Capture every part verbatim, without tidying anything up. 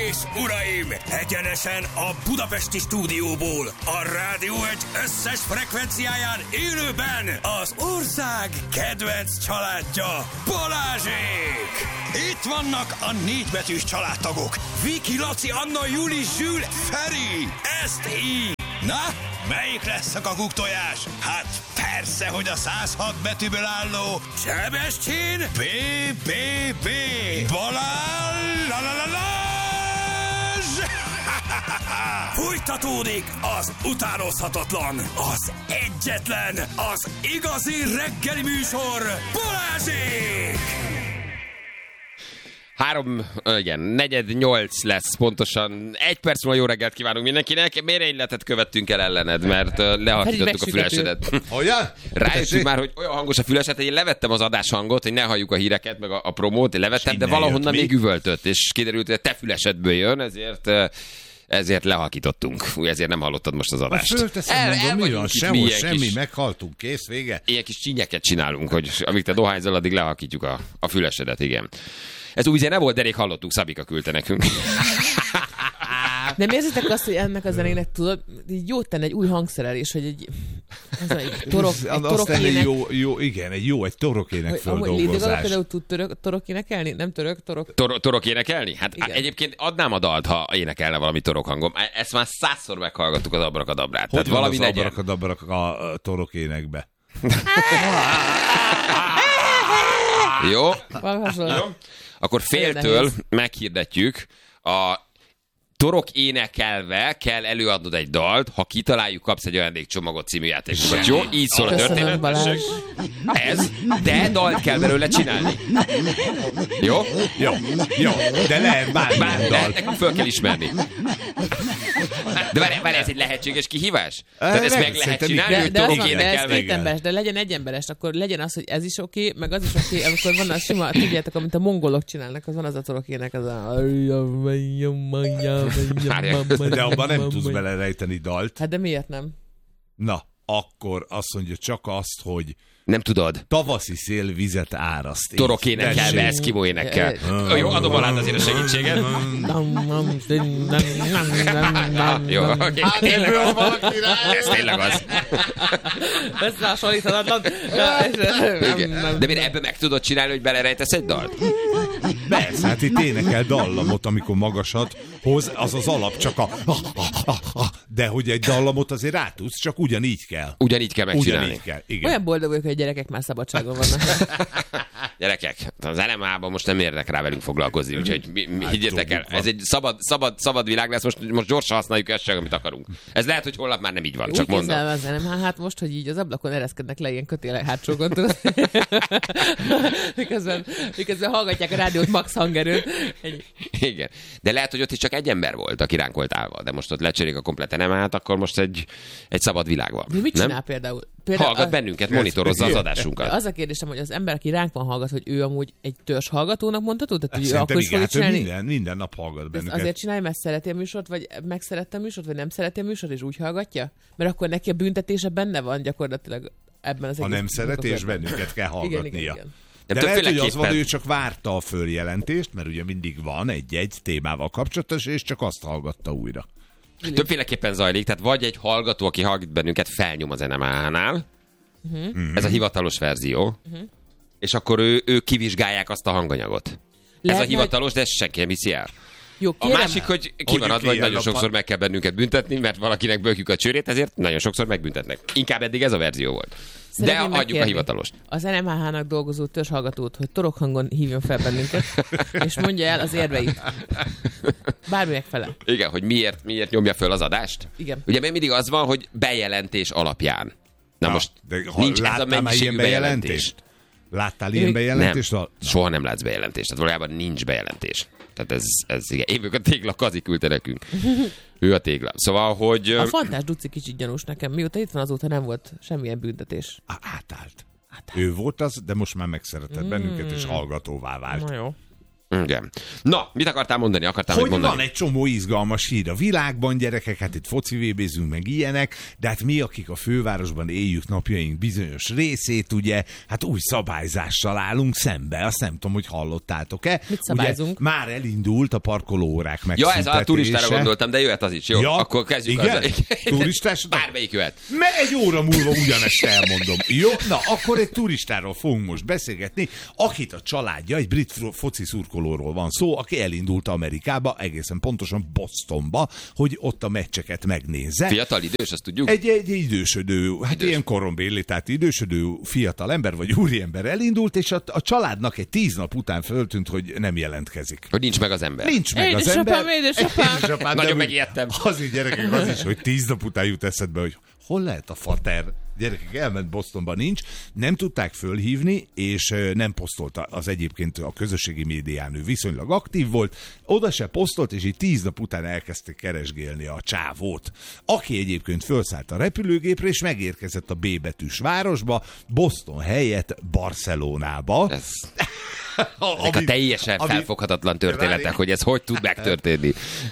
és uraim, egyenesen a budapesti stúdióból, a Rádió egy összes frekvenciáján élőben az ország kedvenc családja, Balázsék! Itt vannak a négybetűs családtagok, Viki, Laci, Anna, Juli, Zsül, Feri, ezt így! Na, melyik lesz a kakuktojás? Hát persze, hogy a száz hat betűből álló Sebestyén bé bé bé Balázs! Fújtatódik az utánozhatatlan, az egyetlen, az igazi reggeli műsor, Balázsék! Három, igen, negyed nyolc lesz pontosan. Egy perc múlva jó reggelt kívánunk mindenkinek. Mérényletet követtünk el ellened, mert uh, lehallgatítottuk a fülesedet. Hogyan? Rájöttünk már, hogy olyan hangos a füleset, hogy én levettem az adáshangot, hogy ne halljuk a híreket, meg a, a promót, én levettem, de valahonnan még üvöltött, és kiderült, hogy a te fülesedből jön, ezért... Uh, ezért lehakítottunk. Ezért nem hallottad most az adást. Fölteszem, mondom, mi van? Sehol semmi, kis, meghaltunk, kész, vége. Ilyen kis csínyeket csinálunk, hogy amíg te dohányzol, addig lehakítjuk a, a fülesedet, igen. Ez új zene volt, de rég hallottuk, Szabika küldte nekünk. Nem érzitek azt, hogy ennek a zenének tudod, így jót tenne egy új hangszerelés, hogy egy, ez a, egy torok, egy torokének... Jó, jó, igen, egy jó, egy torokének földolgozás. Lady Gaga például tud török, torok énekelni? Nem török, torok? Tor, torok énekelni? Hát igen. Egyébként adnám a dalt, ha énekelne valami torok hangom. Ezt már százszor meghallgattuk az Abrakadabrát. Hogy Tehát van valami az Abrakadabrak a torok énekbe? Jó? Jó? Akkor féltől meghirdetjük a torok énekelve kell előadnod egy dalt, ha kitaláljuk, kapsz egy ajándékcsomagot című játékokat. Jó? Így szól a történet. Ez, de dalt kell belőle csinálni. Jó? Jó, jó, de lehet bármilyen dalt. Nekünk föl kell ismerni. De várj, várj, ez egy lehetséges kihívás? Tehát ezt meg lehet csinálni, de, hogy de torok van, énekelve. De ez két emberes, de legyen egy emberes, akkor legyen az, hogy ez is oké, okay, meg az is oké, okay, amikor van az sima, tudjátok, amit a mongolok csinálnak, az van az a torok ének, az a... De abban nem tudsz belerejteni dalt. Hát de miért nem? Na, akkor azt mondja csak azt, hogy nem tudod. Tavaszi szél vizet áraszt. Torok énekelve, eszkimó énekkel. Jó, adom alád azért a segítséget. Jó, oké. Ez tényleg az. Összehasonlíthatatlan. De miért ebben meg tudod csinálni, hogy belerejtesz egy dalt? Persze, hát itt énekel dallamot, amikor magasat hoz, az az alap, csak a... De hogy egy dallamot azért rá tudsz, csak ugyanígy kell. Ugyanígy kell megcsinálni. Ugyanígy kell, igen. Olyan boldog vagyok, hogy a gyerekek már szabadságon vannak. Gyerekek, az en em á-ban most nem érnek rá velünk foglalkozni, úgyhogy mi, mi, higgyétek el, ez egy szabad, szabad, szabad világ lesz, most, most gyorsan használjuk ezt sem, amit akarunk. Ez lehet, hogy holnap már nem így van, úgy csak mondom. Az en em á, hát most, hogy így az ablakon ereszkednek le ilyen kötélek hátsókon, miközben, miközben hallgatják a rádiót max hangerőt. Igen, de lehet, hogy ott is csak egy ember volt, aki ránk volt állva, de most ott lecserélik a komplet en em á-t, akkor most egy, egy szabad világ van. De mit nem? csinál például? Például hallgat a... bennünket, monitorozza az adásunkat. Az a kérdésem, hogy az ember, aki ránk van hallgat, hogy ő amúgy egy törzs hallgatónak mondható? Tehát, hogy ő Szerintem akkor is fogja csinálni? Minden, minden nap hallgat bennünket. Azért csinálja, mert szereti a műsort, vagy megszerette a műsort, vagy nem szereti a műsort, és úgy hallgatja? Mert akkor neki a büntetése benne van gyakorlatilag ebben az egész. Ha nem szereti, és bennünket kell hallgatnia. Igen, igen, igen. De, de lehet, hogy az van, hogy ő csak várta a följelentést, mert ugye mindig van egy-egy témával kapcsolatos, és csak azt hallgatta újra. Többféleképpen zajlik, tehát vagy egy hallgató, aki hallgat bennünket, felnyom az en em á-nál, uh-huh. Ez a hivatalos verzió, uh-huh. És akkor ő, ő kivizsgálják azt a hanganyagot. Lehet, ez a hivatalos, de ezt senki nem hiszi el. Jó, a másik, hogy ki van adva, hogy nagyon sokszor meg kell bennünket büntetni, mert valakinek bökjük a csőrét, ezért nagyon sokszor megbüntetnek. Inkább eddig ez a verzió volt. Szeretném de adjuk a hivatalost. Az en em á-nak dolgozó törzshallgatót, hogy torokhangon hívjon fel bennünket, és mondja el az érveit. Bármilyek fele. Igen, hogy miért, miért nyomja föl az adást. Igen. Ugye még mindig az van, hogy bejelentés alapján. Na, Na most nincs ez a mennyiségű bejelentés. Láttál ilyen bejelentést? Nem, soha nem látsz bejelentést. Tehát valójában nincs bejelentés. Tehát ez, ez igen. Én vagyok a tégla, Kazi küldte nekünk. Ő a tégla. Szóval, hogy... A Fantás Duci kicsit gyanús nekem. Mióta itt van, azóta nem volt semmilyen büntetés. Á, átállt. átállt. Ő volt az, de most már megszeretett mm. bennünket, és hallgatóvá vált. Na jó. Igen. Na, mit akartál mondani? Akartál hogy mondani? Van egy csomó izgalmas hír a világban, gyerekek, hát itt foci vébézünk meg ilyenek, de hát mi, akik a fővárosban éljük napjaink bizonyos részét, ugye, hát új szabályzással állunk szembe. Azt nem tudom, hogy hallottátok-e. Mit szabályzunk? Ugye, már elindult a parkolóórák megszüntetése. Ja, ez a turistára gondoltam, de jöhet az is. Jó, ja, akkor kezdjük igen? azzal. Turistás? Bármelyik jöhet. Mert egy óra múlva ugyanezt elmondom. Jó, na, akkor egy turistáról fogunk most beszélgetni, akit a családja, egy brit foci szurkolóról van szó, aki elindult Amerikába, egészen pontosan Bostonba, hogy ott a meccseket megnézze. Fiatal, idős, azt tudjuk? Egy, egy idősödő, hát idős. Ilyen korombéli, tehát idősödő fiatal ember vagy úriember elindult, és a, a családnak egy tíz nap után föltűnt, hogy nem jelentkezik. Hogy nincs meg az ember. Nincs meg az Édesapám, ember. édesapám. Édesapám. Nagyon megijedtem. Az így, gyerekek, az is, hogy tíz nap után jut eszedbe, hogy hol lehet a fater? Gyerekek, elment Bostonba, nincs. Nem tudták fölhívni, és nem posztolta az egyébként a közösségi médián, ő viszonylag aktív volt. Oda se posztolt, és így tíz nap után elkezdték keresgélni a csávót. Aki egyébként fölszállt a repülőgépre, és megérkezett a B betűs városba, Boston helyett Barcelonába. Ez... Ezek a teljesen ami... felfoghatatlan történetek, várj... hogy ez hogy tud megtörténni.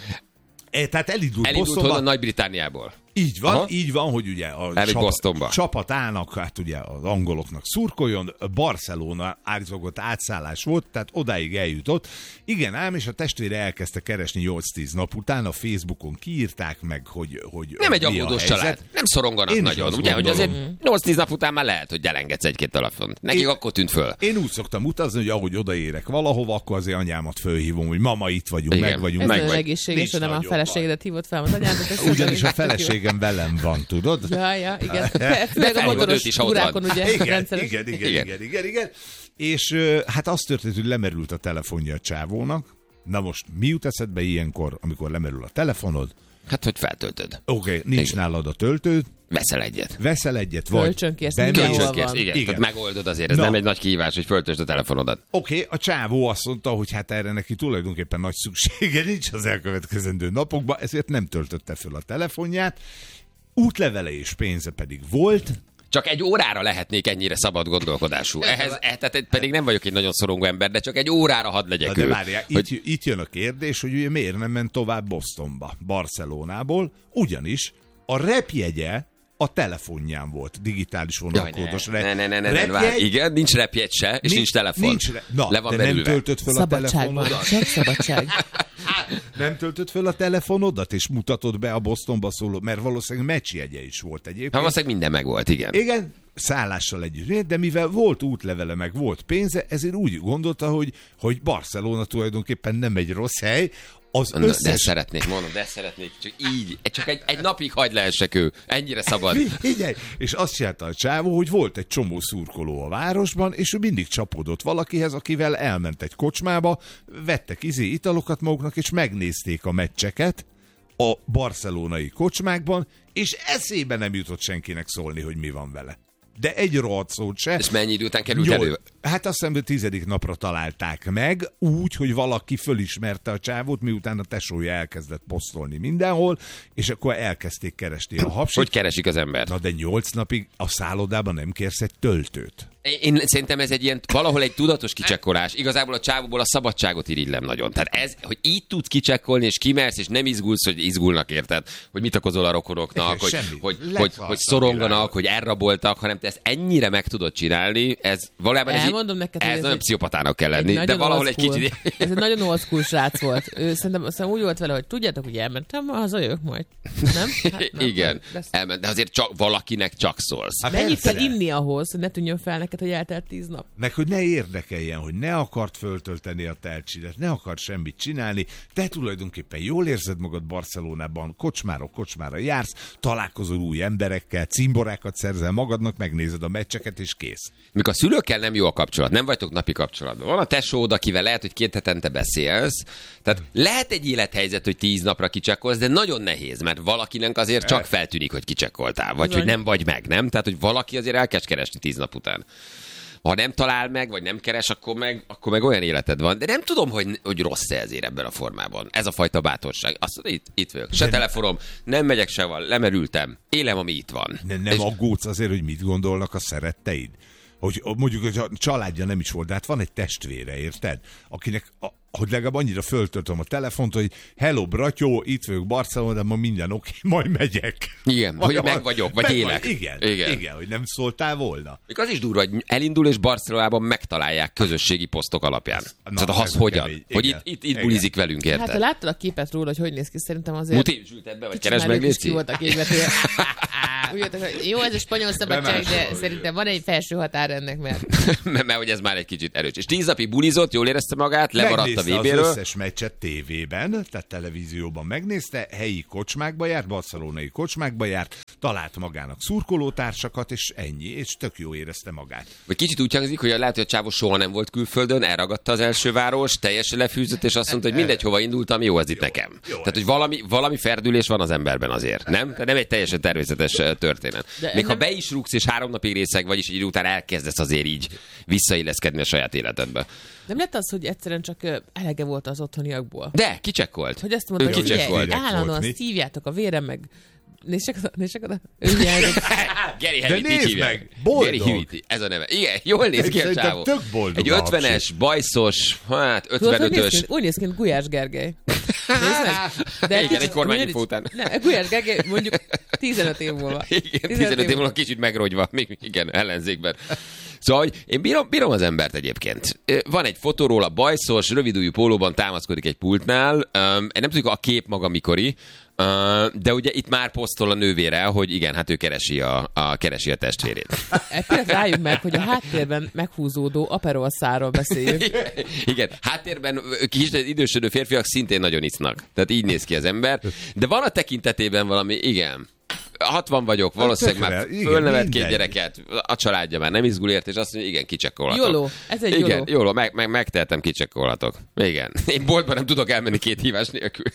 E, tehát elindult, elindult honnan? Nagy-Britanniából. Így van, Aha. így van, hogy ugye a csapat, csapatának, hát ugye az angoloknak szurkoljon, Barcelona állítólag átszállás volt, tehát odáig eljutott. Igen ám, és a testvére elkezdte keresni nyolc-tíz nap után, a Facebookon kiírták meg, hogy, hogy nem egy aggódós család, nem szoronganak én nagyon, ugye, hogy azért nyolc-tíz nap után már lehet, hogy elengedsz egy-két telefont. Nekik én, akkor tűnt föl. Én úgy szoktam utazni, hogy ahogy odaérek valahova, akkor azért anyámat fölhívom, hogy mama, itt vagyunk, igen. meg vagyunk. Ez meg nagyon egészséges, hogy nem a feleségedet hívott fel az anyádat. Ugyanis a feleségem velem van, tudod? Ja, ja, igen. Meg a motoros túrákon, ugye, igen, rendszeres. Igen, igen, igen, igen, igen, igen. És hát az történt, hogy lemerült a telefonja a csávónak. Na most mi jut eszedbe ilyenkor, amikor lemerül a telefonod? Hát, hogy feltöltöd. Oké, okay, nincs igen. nálad a töltőd. Veszel egyet. Veszel egyet, vagy Kölcsönkérsz, Kölcsönkérsz, igen. igen. Tehát megoldod azért, ez Na. nem egy nagy kihívás, hogy föltöltsd a telefonodat. Oké, okay, a csávó azt mondta, hogy hát erre neki tulajdonképpen nagy szüksége nincs az elkövetkezendő napokban, ezért nem töltötte föl a telefonját. Útlevele és pénze pedig volt. Csak egy órára lehetnék ennyire szabad gondolkodású. Ehhez, eh, tehát pedig nem vagyok egy nagyon szorongó ember, de csak egy órára hadd legyek de ő. Várjál, hogy... itt, itt jön a kérdés, hogy ugye miért nem ment tovább Bostonba, Barcelonából, ugyanis a repjegye a telefonján volt, digitális vonalkódos rep. Ne, ne, ne, ne, ne, ne igen, nincs repjegy se, és nincs, nincs telefon. Nincs re... Na, le van de belülve. Nem töltött föl a telefonodat. Csak szabadság. Nem töltött föl a telefonodat, és mutatod be a Bostonba szóló, mert valószínűleg meccsjegye is volt egyébként. Ha valószínűleg minden meg volt, igen. Igen, szállással együtt, de mivel volt útlevele, meg volt pénze, ezért úgy gondolta, hogy, hogy Barcelona tulajdonképpen nem egy rossz hely. Az Na, összes... De szeretnék, mondom, de szeretnék, csak így, csak egy, egy napig hagyd lehessek ő, ennyire szabad. Figyelj, és azt csinálta a csávó, hogy volt egy csomó szurkoló a városban, és ő mindig csapódott valakihez, akivel elment egy kocsmába, vettek izé italokat maguknak, és megnézték a meccseket a barcelonai kocsmákban, és eszébe nem jutott senkinek szólni, hogy mi van vele. De egy rohadt szót se. És mennyi idő után került Nyolc, elő? Hát azt hiszem, hogy tizedik napra találták meg, úgy, hogy valaki fölismerte a csávót, miután a tesója elkezdett posztolni mindenhol, és akkor elkezdték keresni a hapsit. Hogy keresik az ember? Na de nyolc napig a szállodában nem kérsz egy töltőt. Én szerintem ez egy ilyen, valahol egy tudatos kicsekkolás. Igazából a csávóból a szabadságot irigylem nagyon. Tehát ez, hogy így tudsz kicsekkolni, és kimersz, és nem izgulsz, hogy izgulnak, érted? Hogy mit okozol a rokonoknak, hogy, hogy, hogy, hogy szoronganak, hogy elraboltak, hanem te ezt ennyire meg tudod csinálni, ez valójában ez, Elmondom neked, ez ez nagyon egy, pszichopatának kell lenni, de valahol egy kicsit... Ez egy nagyon old school srác volt. Ő szerintem, szerintem úgy volt vele, hogy tudjátok, hogy elmentem, hazajövök majd. Nem? Hát, nem igen, elment, de azért csak valakinek csak szólsz. Hát mennyit kell inni ahhoz, hogy ne tűnjön fel neked, hogy eltelt tíz nap? Meg hogy ne érdekeljen, hogy ne akart föltölteni a telcsidet, ne akart semmit csinálni, te tulajdonképpen jól érzed magad Barcelonában, kocsmáról kocsmára jársz, találkozol új emberekkel, cimborákat szerzel magadnak, megnézed a meccseket, és kész. Mikor a szülőkkel nem jó a kapcsolat, nem vagytok napi kapcsolatban. Van a tesód, akivel lehet, hogy két hetente beszélsz. Tehát lehet egy élethelyzet, hogy tíz napra kicsekkolsz, de nagyon nehéz, mert valakinek azért csak feltűnik, hogy kicsekkoltál, vagy hogy nem vagy meg, nem? Tehát, hogy valaki azért elkezd keresni tíz nap után. Ha nem talál meg, vagy nem keres, akkor meg, akkor meg olyan életed van. De nem tudom, hogy, hogy rossz-e ezért ebben a formában. Ez a fajta bátorság. Azt mondja, itt, itt vagyok. Se telefonom, nem megyek sehol, lemerültem. Élem, ami itt van. Ne, nem és... aggódsz azért, hogy mit gondolnak a szeretteid? hogy mondjuk, hogy a családja nem is volt, de hát van egy testvére, érted? Akinek, a, hogy legalább annyira föltöltöm a telefont, hogy hello, bratyó, itt vagyok Barcelona, de ma minden oké, majd megyek. Igen, Vagy, hogy meg vagyok, vagy meg élek. Vagy, igen, igen, igen, hogy nem szóltál volna. Még az is durva, hogy elindul és Barcelonában megtalálják közösségi posztok alapján. Na, szóval az hogyan? Hogy itt, itt, itt bulizik velünk, érted? Hát ha láttad a képet róla, hogy hogy néz ki, szerintem azért... Muti, zsülted be, vagy keresd meg, Léci? voltak égvető. Úgy jöttek, hogy jó, ez a spanyol szabadság, de szerintem van egy felső határ ennek, mert... mert, mert hogy ez már egy kicsit erős. És tíz napig bulizott, jól érezte magát, lemaradt a vé béről. Az összes meccset tévében, tehát televízióban megnézte, helyi kocsmákba járt, barcelonai kocsmákba járt, talált magának szurkolótársakat, és ennyi, és tök jó érezte magát. Vagy kicsit úgy hangzik, hogy lehet, hogy a csávó soha nem volt külföldön, elragadta az első város, teljesen lefűzött, és azt mondta, hogy mindegy, hova indultam, jó az itt jó, nekem. Jó, Tehát, hogy valami, valami ferdülés van az emberben azért, nem? Tehát nem egy teljesen természetes történet. De Még nem... ha be is rúgsz, és három napig részeg vagy, és így után elkezdesz azért így visszailleszkedni a saját életedbe. Nem lett az, hogy egyszerűen csak elege volt az otthoniakból? De, kicsekkolt. Hogy ezt mondta, hogy figyelj, állandóan szívjátok a vérem, meg nézzek oda, nézzek oda. Geri Heviti hívják. Geri Heviti, ez a neve. Igen, jól néz ki a csávó. Egy ötvenes, bajszos, hát ötvenötös. Úgy néz ki, mint Gulyás Gergely. De igen, egy kormányinfó után. Nem, Gulyás Gergely mondjuk tizenöt év múlva. Igen, tizenöt év múlva kicsit megrogyva. Még igen, ellenzékben. Szóval, hogy én bírom, bírom az embert egyébként. Van egy fotó róla, bajszos, rövidújú pólóban támaszkodik egy pultnál. Um, nem tudjuk a kép maga mikori, uh, de ugye itt már posztol a nővére, hogy igen, hát ő keresi a, a, keresi a testvérét. Egy rájuk meg, hogy a háttérben meghúzódó Aperol szárról beszéljünk. Igen, háttérben kis idősödő férfiak szintén nagyon isznak. Tehát így néz ki az ember. De van a tekintetében valami, igen... hatvan vagyok, valószínűleg már fölnevett két gyereket, a családja már nem izgul ért, és azt mondja, igen, kicsekkolhatok. Jóló, ez egy igen, jóló. Jóló, meg, meg, megtehetem, kicsekkolhatok. Igen. Én boltban nem tudok elmenni két hívás nélkül.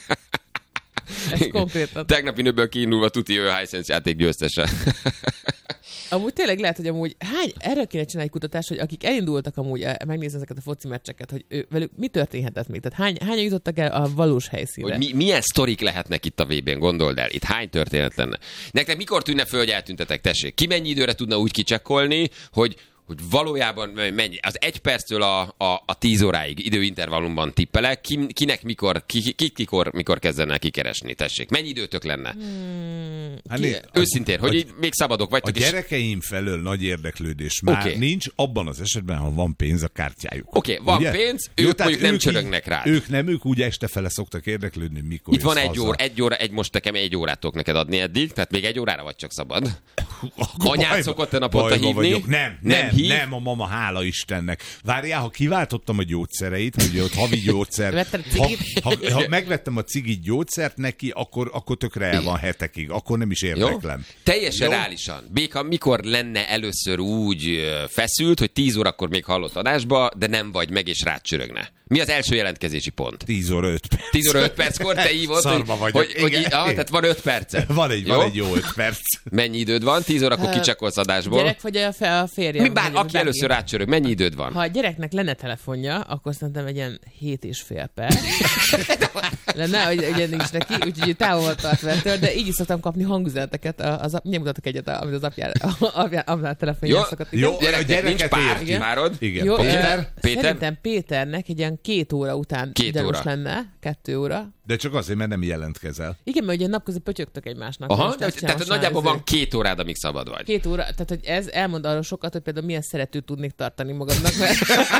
Ez konkrétan. Tegnapi nőből kiindulva tuti ő a Hisense játék győztese. Amúgy tényleg lehet, hogy amúgy hány, erről kéne csinálni egy kutatást, hogy akik elindultak amúgy megnézni ezeket a foci meccseket, hogy ő, velük mi történhetett még? Tehát hány, hányan jutottak el a valós helyszínre? Hogy mi, milyen sztorik lehetnek itt a vé bén, gondold el. Itt hány történet lenne? Nektek mikor tűnne föl, hogy eltüntetek? Tessék, ki mennyi időre tudna úgy kicsekkolni, hogy hogy valójában mennyi, az egy perctől a, a, a tíz óráig időintervallumban tippelek, ki, kinek mikor, ki, ki, kikor, mikor kezdene kikeresni, tessék. Mennyi időtök lenne? Hmm, ki, Őszintén, hogy így még szabadok vagytok. A gyerekeim is... felől nagy érdeklődés már okay. nincs, abban az esetben, ha van pénz a kártyájuk. Oké, okay, van ugye? pénz, ők Jó, mondjuk nem csörögnek rá. Ők nem, ők úgy este fele szoktak érdeklődni, mikor itt van egy óra, egy óra, egy most nekem egy órát tudok neked adni eddig, tehát még egy órára vagy csak szabad. Anyát szokott-e naponta hívni? Nem, nem, nem. Nem, a mama, hála Istennek. Várjál, ha kiváltottam a gyógyszereit, hogy ott havi gyógyszer, ha, ha, ha megvettem a cigit gyógyszert neki, akkor, akkor tökre el van hetekig. Akkor nem is érdeklem. Jó? Teljesen Jó? reálisan. Béka, mikor lenne először úgy feszült, hogy tíz órakor még hallott adásba, de nem vagy meg és rácsörögne? Mi az első jelentkezési pont? tíz óra öt perc. tíz óra öt perckor te hívod, Szarba hogy, vagyok. hogy, hogy ah, tehát van öt percet. Van egy, van egy jó öt perc. Mennyi időd van? tíz órakor uh, kicsakolsz adásból. Gyerek vagy a, fe, a férjem? Mi bár, aki először rácsörög, mennyi időd van? Ha a gyereknek lenne telefonja, akkor szerintem egy ilyen hét és fél perc. Lenne, hogy ugye nincs neki, úgyhogy távol tart vettől, de így is szoktam kapni hangüzeneteket. Az, az, mutatok egyet, amit az apján, apján, apján telefonján szokott. Jó, a gyereket nincs pár, párod? Igen. Jó, Péter? Szerintem Péternek egy ilyen két óra után idelos lenne, kettő óra. De csak azért, mert nem jelentkezel. Igen, mert ugye napközben pötyögtök egymásnak. Aha, de, tehát nagyjából van két órád, amíg szabad vagy. Két óra, tehát hogy ez elmond arról sokat, hogy például milyen szeretőt tudnék tartani magadnak, mert...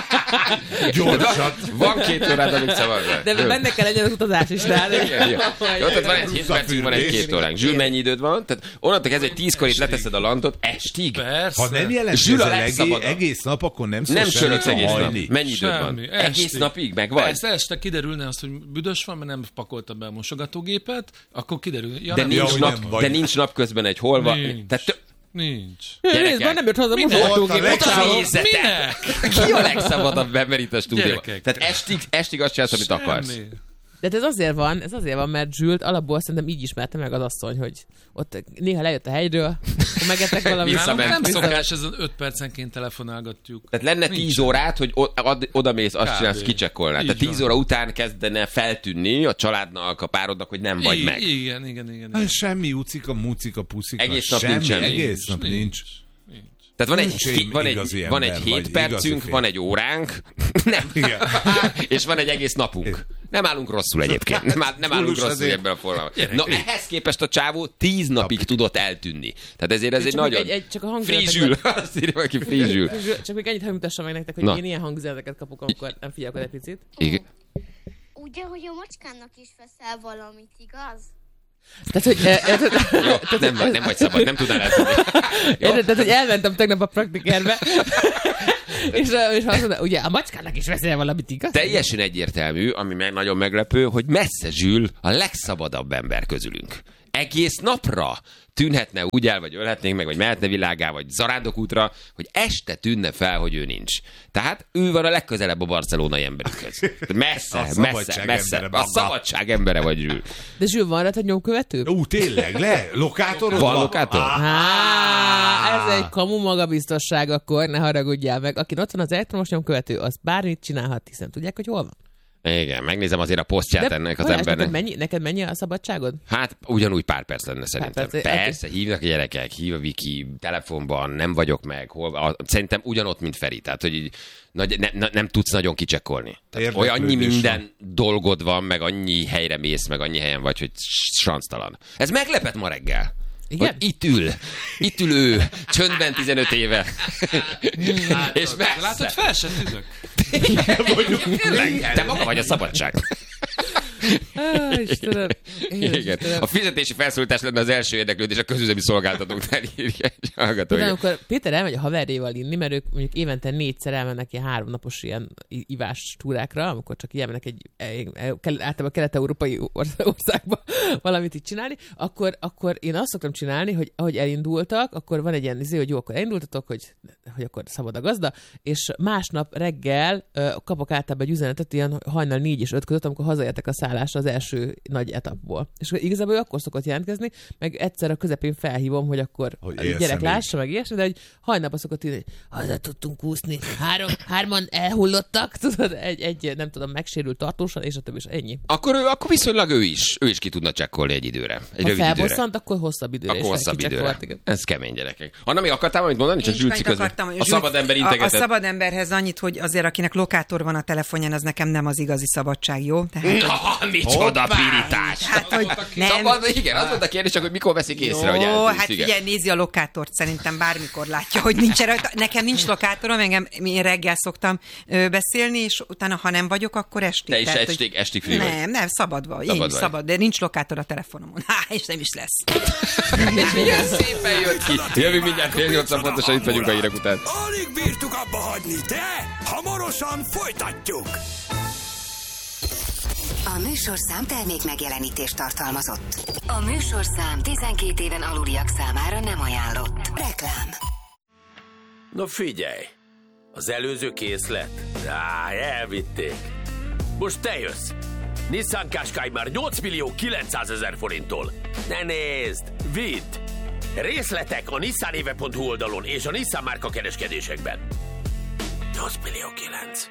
Gyorsat. Van két órád, amíg szabad vagy. De benne kell legyen az utazás is rá. Jó, tehát van egy hét percig, van egy két óránk. Zsül, mennyi időd van? Tehát onnantól kezdve egy tízkor itt leteszed a lantot, estig. Ha nem jelentkezel egész nap, akkor nem szól nem söröksz egész nap. Mennyi időd van? Egész napig meg vagy? Persze, este kiderülne azt, hogy büdös van, mert nem pakolta be a mosogatógépet, akkor kiderül. Ja, de, nincs nap, de nincs napközben egy holva. Nincs. Tehát nincs. Részben nem jött haza a mosogatógépet. Ki a legszabadabb ember itt a stúdióban? Tehát estig, estig azt csinálsz, amit akarsz. De ez azért van, ez azért van, mert Zsült alapból szerintem így ismerte meg az asszony, hogy ott néha lejött a hegyről, megettek valamit. Nem szokás, ezen öt percenként telefonálgatjuk. Tehát lenne tíz órát, hogy oda mész, azt csinálsz, kicsekkolnál. Tehát tíz óra után kezdene feltűnni a családnak, a párodnak, hogy nem vagy meg. Igen, igen, igen. Hát semmi ucika, mucika, puszika. Egész nap semmi, nincs semmi. Egész nap nincs. Tehát van egy, van egy, van egy hét percünk, van egy óránk, nem. És van egy egész napunk. Nem állunk rosszul egyébként. Nem, áll, nem állunk rosszul ebben a formában. Na, ehhez képest a csávó tíz napig tudott eltűnni. Tehát ezért ez egy nagyon... Egy, egy, csak a frízsül. Azt írja valaki, frízsül. Csak még ennyit megmutassam meg nektek, hogy Na. én ilyen hangüzeneteket kapok, amikor nem figyelek egy picit. Igen. Ugye, hogy a macskának is veszel valamit, igaz? Tehát, hogy... E, e, Jó, tehát, nem, vagy, nem vagy szabad, nem tudnál eltudni. Tehát, hogy elmentem tegnap a praktikerbe, és, és azt mondta, ugye a macskának is veszel valamit, igaz? Teljesen egyértelmű, ami meg nagyon meglepő, hogy messze Zsül a legszabadabb ember közülünk. Egész napra tűnhetne úgy el, vagy ölhetnénk meg, vagy mehetne világá, vagy zarándokútra, hogy este tűnne fel, hogy ő nincs. Tehát ő van a legközelebb a barcelonai emberünkhöz. Messze, a messze, messze. A szabadság embere vagy Zsül. De Zsül, van rá, hogy nyomkövető? Ú, tényleg, le? Lokátorod van? Van lokátor? Ah, ez egy kamu magabiztosság, akkor ne haragudjál meg. Aki ott van az elektromos nyomkövető, az bármit csinálhat, hiszen tudják, hogy hol van. Igen, megnézem azért a posztját de ennek az Balázs, embernek. Neked mennyi, neked mennyi a szabadságod? Hát ugyanúgy pár perc lenne szerintem. perc, Persze, egy... hívnak a gyerekek, hív a Viki, telefonban, nem vagyok meg, hol, a, szerintem ugyanott, mint Feri, tehát hogy így nagy, ne, ne, nem tudsz nagyon kicsekkolni. Olyan annyi minden van. Dolgod van, meg annyi helyre mész, meg annyi helyen vagy, hogy sanctalan. Ez meglepett ma reggel. Igen? Itt ül, itt ül ő, csöndben tizenöt éve. Látod, és messze. Látod, fel sem tűnök. Te maga vagy a szabadság. Ah, Istenem. Igen. A fizetési felszólítás lenne az első érdeklődés a közüzemi szolgáltatóknál, írja egy hallgató. De amikor Péter elmegy a haverjéval inni, mert ők mondjuk évente négyszer elmennek ilyen háromnapos ilyen ivás túrákra, amikor csak ilyen mennek egy, általában kelet-európai országba valamit így csinálni, akkor, akkor én azt szoktam csinálni, hogy ahogy elindultak, akkor van egy ilyen izé, hogy jó, akkor elindultatok, hogy, hogy akkor szabad a gazda, és másnap reggel kapok általában egy üzenetet ilyen hajnal négy és öt között, amikor hazaértek a szállásra az első nagy etapból. És igazából akkor szokott jelentkezni, meg egyszer a közepén felhívom, hogy akkor hogy a gyerek lássa, meg ilyesmi, de hogy hajnapban szokott írni, hogy haza tudtunk úszni, három, hárman elhullottak, tudod, egy, egy, nem tudom, megsérült tartósan, és a többi is ennyi. Akkor, ő, akkor viszonylag ő is, ő is ki tudna csekkolni egy időre. Egy ha felbosszant, akkor hosszabb időre. Akkor hosszabb időre. Ez kemény, gyerekek. Anna, mi akartál valamit mondani? Csak Zsülci közben. A szabad ember integetett. A, a szabad emberhez annyit, hogy azért, akinek lokátor van a telefonján, az nekem nem az igazi szabadság, jó? Tehát, na, micsoda pirítás! Hát, hogy nem. Szabad, igen, az volt a kérdés, csak hogy mikor veszik észre, jó, hogy eltűnsz, hát igen. ugye nézi a lokátort, szerintem bármikor látja, hogy nincs rajta. Nekem nincs lokátorom, engem én reggel szoktam ö, beszélni, és utána, ha nem vagyok, akkor estig. Te is tehát, estig, hogy... estig free vagy. Nem, nem, szabad vagy. Szabad Én is vagy. szabad, de nincs lokátor a telefonomon. Há, és nem is lesz. Milyen szépen jött ki. Jövünk mindjárt fél nyolcan, pontosan itt vagyunk a hírek után. Alig bírtuk abba hagyni, de hamarosan folytatjuk. A műsorszám termék megjelenítést tartalmazott. A műsorszám tizenkét éven aluliak számára nem ajánlott. Reklám. Na figyelj! Az előző készlet? Á, elvitték. Most te jössz. Nissan Qashqai már nyolc millió kilencszázezer forinttól. Ne nézd! Vidd! Részletek a nissanéve pont hu oldalon és a Nissan márka kereskedésekben. nyolc millió kilenc.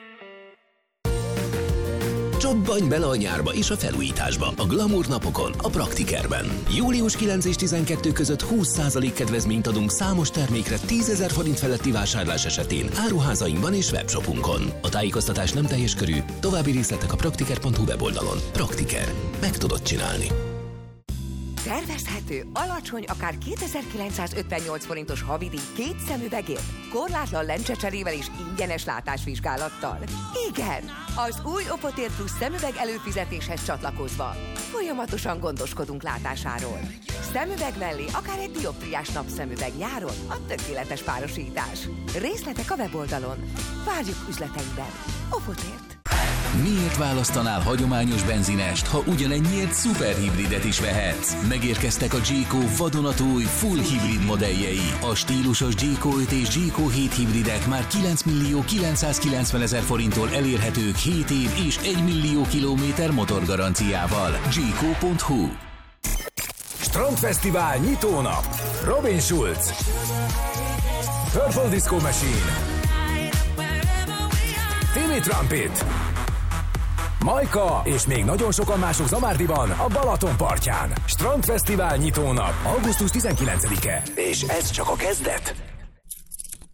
Csobbanj bele a nyárba és a felújításba a Glamour napokon, a Praktikerben. július kilencedike és tizenkettő között húsz százalék kedvezményt adunk számos termékre tízezer forint feletti vásárlás esetén áruházainkban és webshopunkon. A tájékoztatás nem teljes körű, további részletek a praktiker pont hu weboldalon. Praktiker. Meg tudod csinálni. Tervezhető, alacsony, akár kétezer-kilencszázötvennyolc forintos havidíj két szemüvegért, korlátlan lencsecserével és ingyenes látásvizsgálattal. Igen, az új Opotér Plus szemüveg előfizetéshez csatlakozva. Folyamatosan gondoskodunk látásáról. Szemüveg mellé akár egy dioptriás napszemüveg nyáron, a tökéletes párosítás. Részletek a weboldalon. Várjuk üzleteinkben. Opotért. Miért választanál hagyományos benzinest, ha ugyanennyiért szuperhibridet is vehetsz? Megérkeztek a Jayco vadonatúj full hibrid modelljei. A stílusos Jayco öt és Jayco hét hibridek már kilenc millió kilencszázkilencvenezer forinttól elérhetők hét év és egy millió kilométer motorgaranciával. Jayco pont hu. Strandfesztivál nyitónap. Robin Schulz, Purple Disco Machine, Timmy Trumpet, Majka és még nagyon sokan mások Zamárdiban, a Balaton partján. Strandfesztivál nyitónap, augusztus tizenkilencedike. És ez csak a kezdet.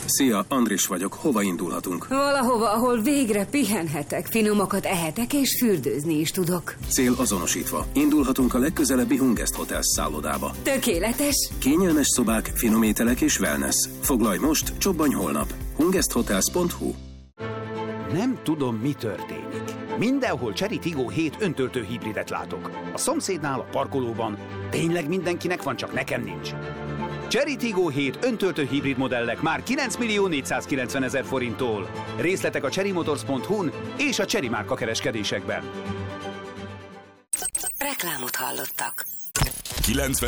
Szia, Andris vagyok. Hova indulhatunk? Valahova, ahol végre pihenhetek, finomokat ehetek és fürdőzni is tudok. Cél azonosítva. Indulhatunk a legközelebbi Hungest Hotels szállodába. Tökéletes. Kényelmes szobák, finom ételek és wellness. Foglalj most, csobbanj holnap. hungest hotels pont hu. Nem tudom, mi történik. Mindenhol Chery Tiggo hét öntöltő hibridet látok. A szomszédnál, a parkolóban. Tényleg mindenkinek van, csak nekem nincs. Chery Tiggo hét öntöltő hibrid modellek már kilenc millió négyszázkilencven ezer forinttól. Részletek a chery motors pont hu-n és a Chery márka kereskedésekben. Reklámot hallottak. kilencven